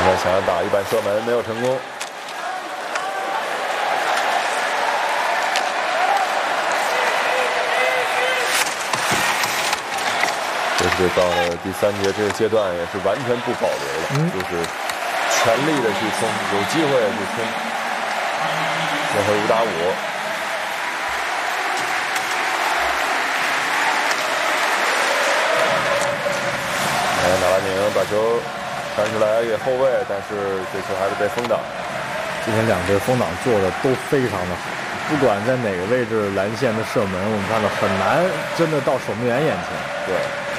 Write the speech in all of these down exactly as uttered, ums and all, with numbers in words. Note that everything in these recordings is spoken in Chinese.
现在想要打一板射门没有成功。这是到了第三节这个阶段，也是完全不保留了，嗯、就是全力的去冲，有机会就冲。这回五打五。哎，马拉宁把球传出来给后卫，但是这球还是被封挡。 今天两队封挡做的都非常的好，不管在哪个位置拦线的射门，我们看到很难真的到守门员眼前。 对。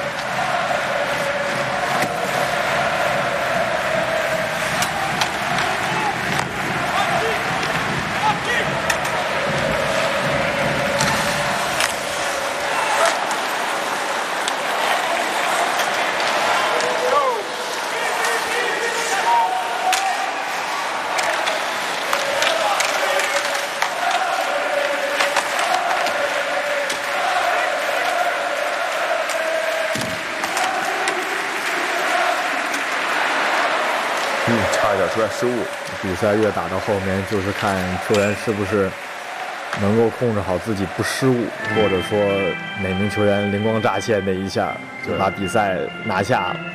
嗯，差一点出现失误。 比赛越打到后面，就是看球员是不是能够控制好自己不失误，或者说哪名球员灵光乍现那一下就把比赛拿下了。